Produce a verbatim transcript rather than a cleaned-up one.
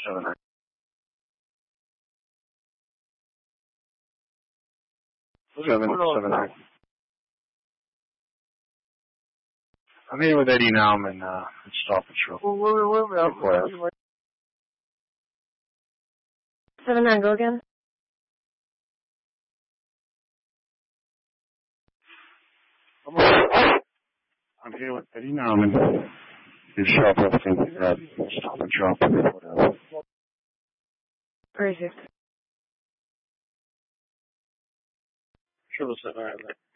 seven nine. Seven seven nine. I'm here with Eddie Nauman, uh, at Stop Patrol. Well, wait, wait, wait, wait. Seven nine, go again. I'm here with Eddie Nauman. You shoplifting at Stop and Shop. Whatever. Where is it? Triple seven, all right,